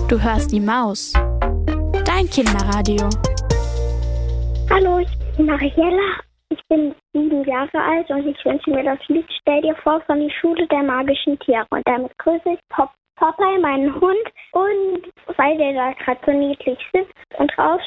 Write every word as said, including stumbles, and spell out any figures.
Du hörst die Maus. Dein Kinderradio. Hallo, ich bin Mariella. Ich bin sieben Jahre alt und ich wünsche mir das Lied Stell dir vor von die Schule der magischen Tiere. Und damit grüße ich Pop Popeye, meinen Hund. Und weil der da gerade so niedlich sitzt und raus